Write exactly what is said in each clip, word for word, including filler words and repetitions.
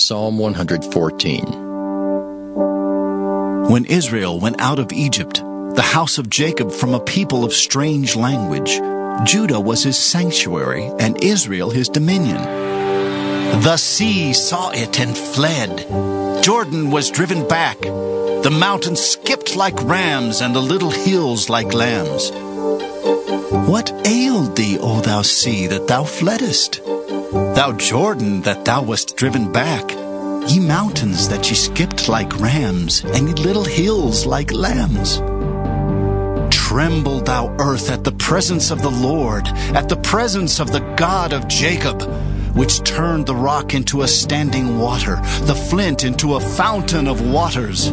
Psalm one fourteen. When Israel went out of Egypt, the house of Jacob from a people of strange language, Judah was his sanctuary, and Israel his dominion. The sea saw it and fled. Jordan was driven back. The mountains skipped like rams, and the little hills like lambs. What ailed thee, O thou sea, that thou fleddest? Thou Jordan, that thou wast driven back? Ye mountains, that ye skipped like rams, and ye little hills like lambs? Tremble, thou earth, at the presence of the Lord, at the presence of the God of Jacob, which turned the rock into a standing water, the flint into a fountain of waters.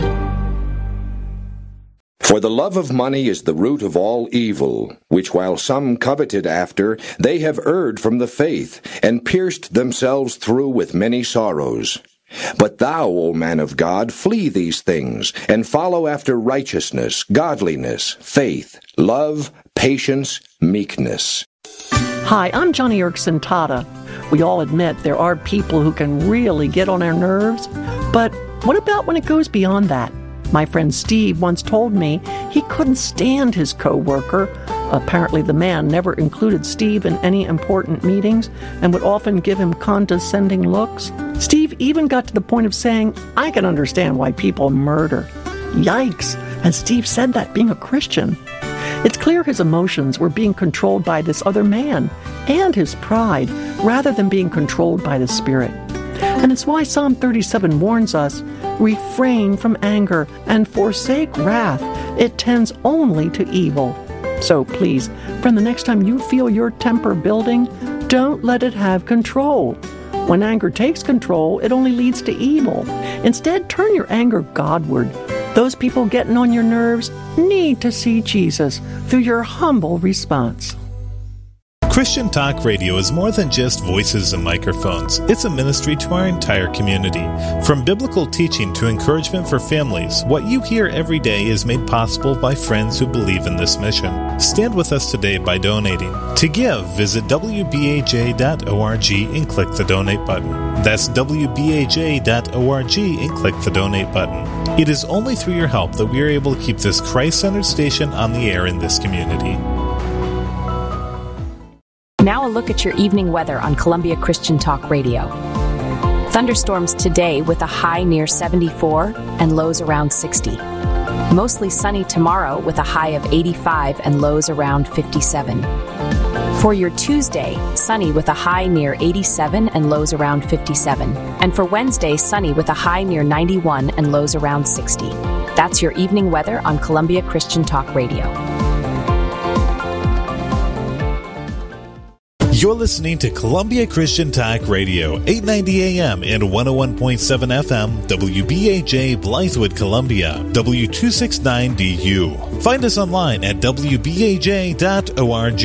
For the love of money is the root of all evil, which while some coveted after, they have erred from the faith, and pierced themselves through with many sorrows. But thou, O man of God, flee these things, and follow after righteousness, godliness, faith, love, patience, meekness. Hi, I'm Johnny Erickson Tata. We all admit there are people who can really get on our nerves, but what about when it goes beyond that? My friend Steve once told me he couldn't stand his coworker. Apparently the man never included Steve in any important meetings and would often give him condescending looks. Steve even got to the point of saying, I can understand why people murder. Yikes! And Steve said that being a Christian. It's clear his emotions were being controlled by this other man and his pride rather than being controlled by the Spirit. And it's why Psalm thirty-seven warns us, refrain from anger and forsake wrath. It tends only to evil. So please, from the next time you feel your temper building, don't let it have control. When anger takes control, it only leads to evil. Instead, turn your anger Godward. Those people getting on your nerves need to see Jesus through your humble response. Christian Talk Radio is more than just voices and microphones. It's a ministry to our entire community. From biblical teaching to encouragement for families, what you hear every day is made possible by friends who believe in this mission. Stand with us today by donating. To give, visit w b a j dot org and click the donate button. That's w b a j dot org and click the donate button. It is only through your help that we are able to keep this Christ-centered station on the air in this community. Now a look at your evening weather on Columbia Christian Talk Radio. Thunderstorms today with a high near seventy-four and lows around sixty. Mostly sunny tomorrow with a high of eighty-five and lows around fifty-seven. For your Tuesday, sunny with a high near eighty-seven and lows around fifty-seven. And for Wednesday, sunny with a high near ninety-one and lows around sixty. That's your evening weather on Columbia Christian Talk Radio. You're listening to Columbia Christian Talk Radio, eight ninety A M and one oh one point seven F M, W B A J Blythewood, Columbia, W two sixty-nine D U. Find us online at w b a j dot org.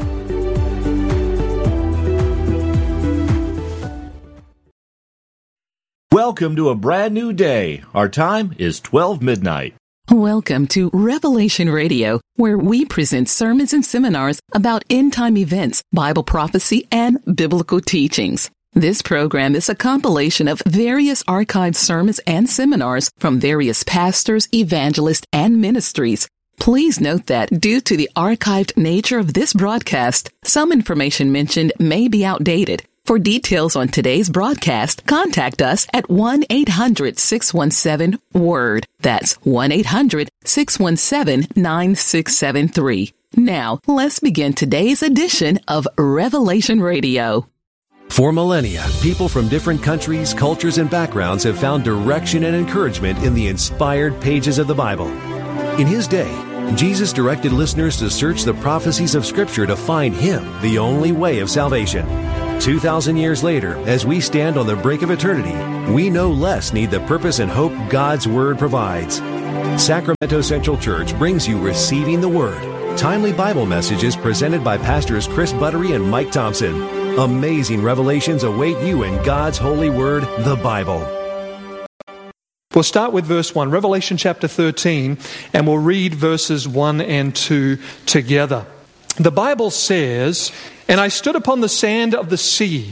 Welcome to a brand new day. Our time is twelve midnight. Welcome to Revelation Radio, where we present sermons and seminars about end-time events, Bible prophecy, and biblical teachings. This program is a compilation of various archived sermons and seminars from various pastors, evangelists, and ministries. Please note that due to the archived nature of this broadcast, some information mentioned may be outdated. For details on today's broadcast, contact us at one eight hundred six one seven WORD. That's one eight hundred six one seven nine six seven three. Now, let's begin today's edition of Revelation Radio. For millennia, people from different countries, cultures, and backgrounds have found direction and encouragement in the inspired pages of the Bible. In His day, Jesus directed listeners to search the prophecies of Scripture to find Him, the only way of salvation. Two thousand years later, as we stand on the brink of eternity, we no less need the purpose and hope God's Word provides. Sacramento Central Church brings you Receiving the Word, timely Bible messages presented by Pastors Chris Buttery and Mike Thompson. Amazing revelations await you in God's holy Word, the Bible. We'll start with verse one, Revelation chapter thirteen, and we'll read verses one and two together. The Bible says, "And I stood upon the sand of the sea,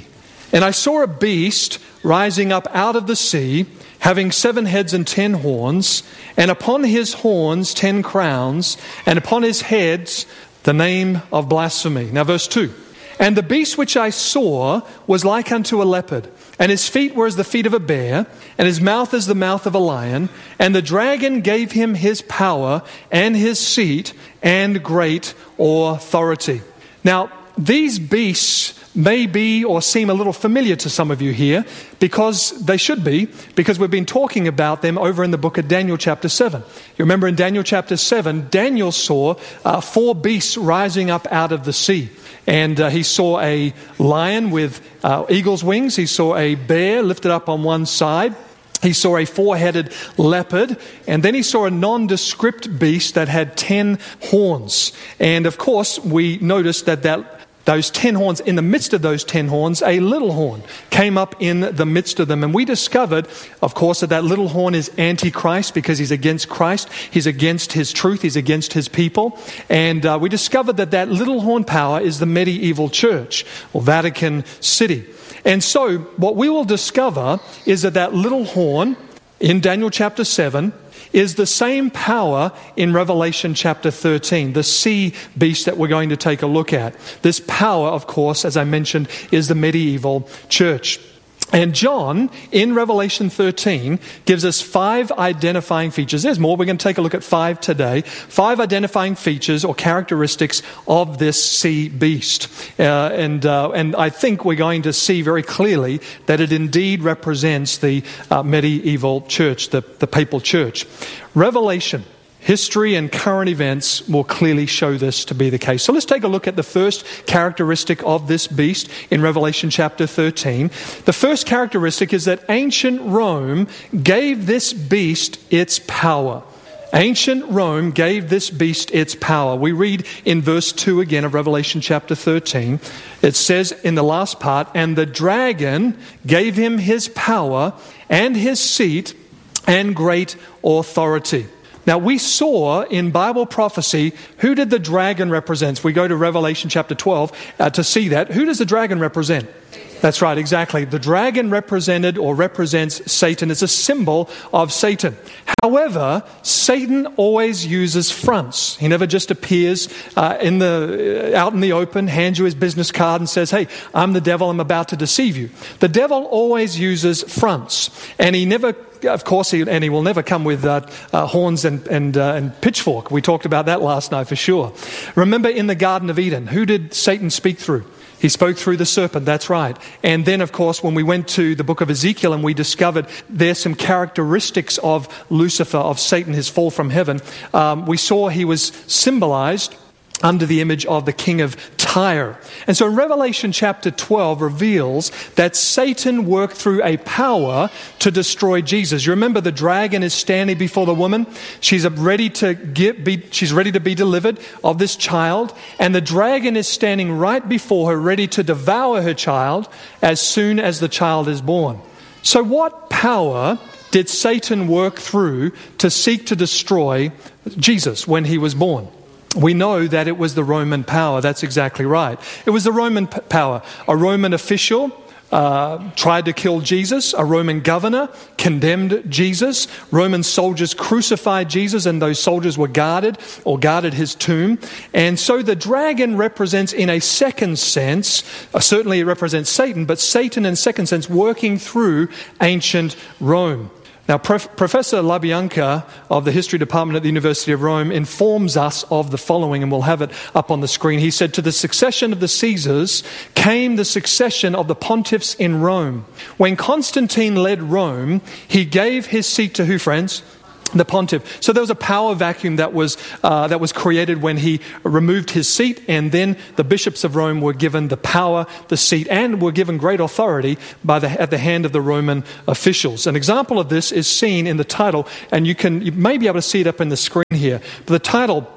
And I saw a beast rising up out of the sea, having seven heads and ten horns, and upon his horns ten crowns, and upon his heads the name of blasphemy. Now verse two. And the beast which I saw was like unto a leopard, and his feet were as the feet of a bear, and his mouth as the mouth of a lion. And the dragon gave him his power and his seat and great authority. Now, these beasts may be or seem a little familiar to some of you here, because they should be, because we've been talking about them over in the book of Daniel chapter seven. You remember in Daniel chapter seven, Daniel saw uh, four beasts rising up out of the sea. And uh, he saw a lion with uh, eagle's wings. He saw a bear lifted up on one side. He saw a four-headed leopard, and then he saw a nondescript beast that had ten horns. And of course, we noticed that that those ten horns, in the midst of those ten horns, a little horn came up in the midst of them. And we discovered, of course, that that little horn is Antichrist, because he's against Christ. He's against his truth. He's against his people. And uh, we discovered that that little horn power is the medieval church, or Vatican City. And so what we will discover is that that little horn in Daniel chapter seven is the same power in Revelation chapter thirteen, the sea beast that we're going to take a look at. This power, of course, as I mentioned, is the medieval church. And John, in Revelation thirteen, gives us five identifying features. There's more. We're going to take a look at five today. Five identifying features or characteristics of this sea beast. Uh, and uh, and I think we're going to see very clearly that it indeed represents the uh, medieval church, the, the papal church. Revelation, history and current events will clearly show this to be the case. So let's take a look at the first characteristic of this beast in Revelation chapter thirteen. The first characteristic is that ancient Rome gave this beast its power. Ancient Rome gave this beast its power. We read in verse two again of Revelation chapter thirteen. It says in the last part, and the dragon gave him his power and his seat and great authority. Now, we saw in Bible prophecy, who did the dragon represent? We go to Revelation chapter twelve uh, to see that. Who does the dragon represent? That's right, exactly. The dragon represented or represents Satan. It's a symbol of Satan. However, Satan always uses fronts. He never just appears uh, in the out in the open, hands you his business card and says, hey, I'm the devil, I'm about to deceive you. The devil always uses fronts. And he never, of course, he, and he will never come with uh, uh, horns and, and, uh, and pitchfork. We talked about that last night for sure. Remember in the Garden of Eden, who did Satan speak through? He spoke through the serpent, that's right. And then, of course, when we went to the book of Ezekiel and we discovered there's some characteristics of Lucifer, of Satan, his fall from heaven, um, we saw he was symbolized under the image of the king of Tyre. And so in Revelation chapter twelve reveals that Satan worked through a power to destroy Jesus. You remember the dragon is standing before the woman. She's ready to get, be, she's ready to be delivered of this child. And the dragon is standing right before her, ready to devour her child as soon as the child is born. So what power did Satan work through to seek to destroy Jesus when he was born? We know that it was the Roman power. That's exactly right. It was the Roman p- power. A Roman official uh, tried to kill Jesus. A Roman governor condemned Jesus. Roman soldiers crucified Jesus, and those soldiers were guarded or guarded his tomb. And so the dragon represents, in a second sense, uh, certainly it represents Satan, but Satan in second sense working through ancient Rome. Now, Prof- Professor LaBianca of the History Department at the University of Rome informs us of the following, and we'll have it up on the screen. He said, to the succession of the Caesars came the succession of the pontiffs in Rome. When Constantine led Rome, he gave his seat to who, friends? The pontiff. So there was a power vacuum that was uh, that was created when he removed his seat, and then the bishops of Rome were given the power, the seat, and were given great authority by the at the hand of the Roman officials. An example of this is seen in the title, and you can you may be able to see it up in the screen here. But the title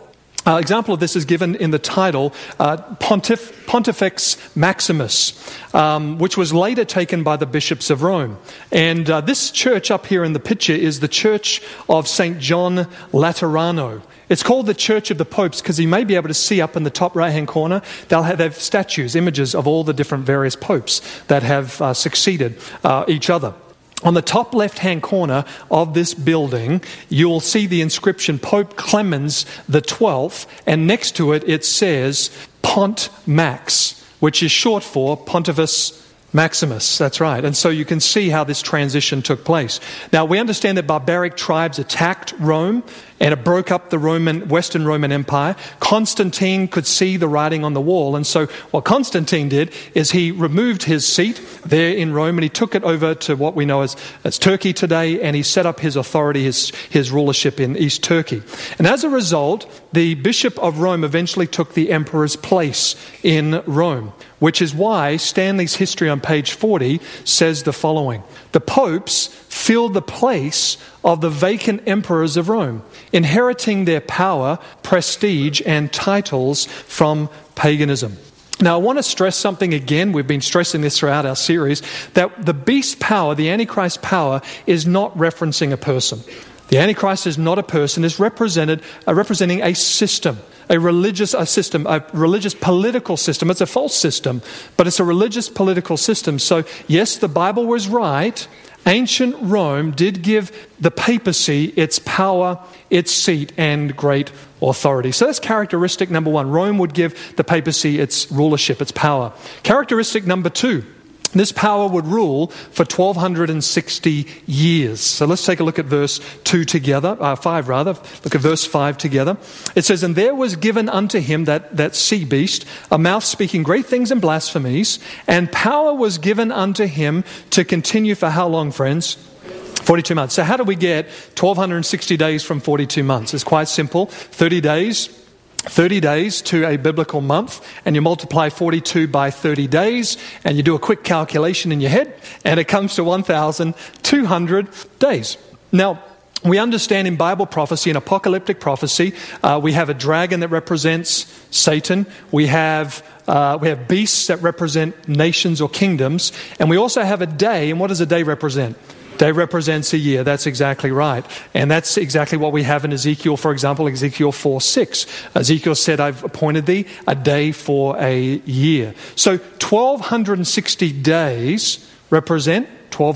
Uh, example of this is given in the title uh, Pontif- Pontifex Maximus, um, which was later taken by the bishops of Rome. And uh, this church up here in the picture is the Church of Saint John Laterano. It's called the Church of the Popes because you may be able to see up in the top right-hand corner, they'll have, they have statues, images of all the different various popes that have uh, succeeded uh, each other. On the top left-hand corner of this building, you'll see the inscription Pope Clemens the twelfth, and next to it, it says Pont Max, which is short for Pontifex Maximus. That's right. And so you can see how this transition took place. Now, we understand that barbaric tribes attacked Rome, and it broke up the Roman, Western Roman Empire. Constantine could see the writing on the wall. And so what Constantine did is he removed his seat there in Rome and he took it over to what we know as, as Turkey today, and he set up his authority, his, his rulership in East Turkey. And as a result, the Bishop of Rome eventually took the emperor's place in Rome, which is why Stanley's history on page forty says the following. The popes filled the place of the vacant emperors of Rome, inheriting their power, prestige, and titles from paganism. Now, I want to stress something again. We've been stressing this throughout our series, that the beast power, the Antichrist power, is not referencing a person. The Antichrist is not a person, it's represented, uh, representing a system. A religious a system, a religious political system. It's a false system, but it's a religious political system. So, yes, the Bible was right. Ancient Rome did give the papacy its power, its seat, and great authority. So that's characteristic number one. Rome would give the papacy its rulership, its power. Characteristic number two. This power would rule for twelve sixty years. So let's take a look at verse two together, uh, five rather. Look at verse five together. It says, "And there was given unto him, that, that sea beast, a mouth speaking great things and blasphemies, and power was given unto him to continue for how long, friends? forty-two months. So how do we get twelve sixty days from forty-two months? It's quite simple. thirty days. thirty days to a biblical month, and you multiply forty-two by thirty days, and you do a quick calculation in your head, and it comes to one thousand two hundred days. Now, we understand in Bible prophecy, in apocalyptic prophecy, uh, we have a dragon that represents Satan. We have uh, we have beasts that represent nations or kingdoms, and we also have a day. And what does a day represent? Day represents a year. That's exactly right. And that's exactly what we have in Ezekiel, for example, Ezekiel four six. Ezekiel said, I've appointed thee a day for a year. So twelve sixty days represent twelve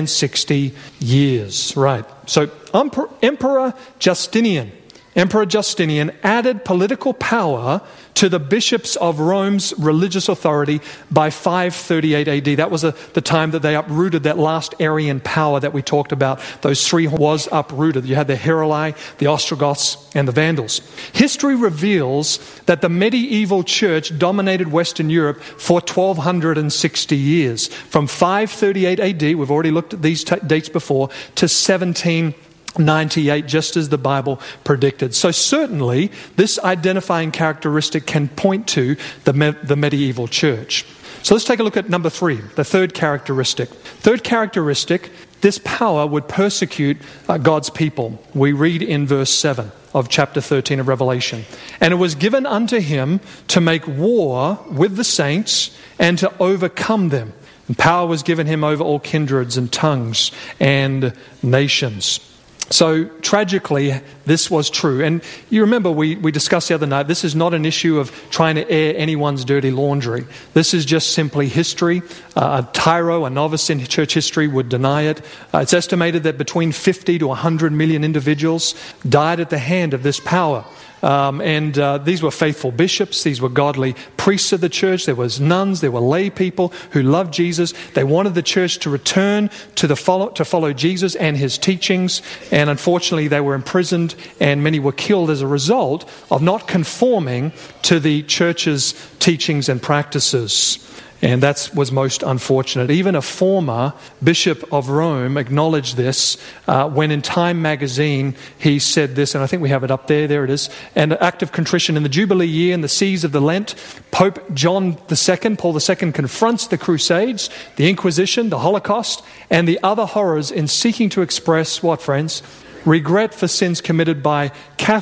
sixty years. Right. So Emperor Justinian, Emperor Justinian added political power to the bishops of Rome's religious authority by five thirty-eight A D. That was a, the time that they uprooted that last Arian power that we talked about. Those three was uprooted. You had the Heruli, the Ostrogoths, and the Vandals. History reveals that the medieval church dominated Western Europe for twelve sixty years. From five thirty-eight A D, we've already looked at these t- dates before, to seventeen ninety-eight, just as the Bible predicted. So certainly, this identifying characteristic can point to the, me- the medieval church. So let's take a look at number three, the third characteristic. Third characteristic, this power would persecute uh, God's people. We read in verse seven of chapter thirteen of Revelation. "And it was given unto him to make war with the saints and to overcome them. And power was given him over all kindreds and tongues and nations." So tragically, this was true. And you remember we, we discussed the other night, this is not an issue of trying to air anyone's dirty laundry. This is just simply history. Uh, a tyro, a novice in church history, would deny it. Uh, it's estimated that between fifty to one hundred million individuals died at the hand of this power. Um, and uh, these were faithful bishops. These were godly priests of the church. There was nuns. There were lay people who loved Jesus. They wanted the church to return to the follow to follow Jesus and his teachings. And unfortunately, they were imprisoned, and many were killed as a result of not conforming to the church's teachings and practices. And that was most unfortunate. Even a former bishop of Rome acknowledged this uh, when in Time magazine he said this, and I think we have it up there, there it is. "And act of contrition in the Jubilee year in the seas of the Lent, Pope John the Second, Paul the Second, confronts the Crusades, the Inquisition, the Holocaust, and the other horrors in seeking to express," what, friends? "Regret for sins committed by Catholics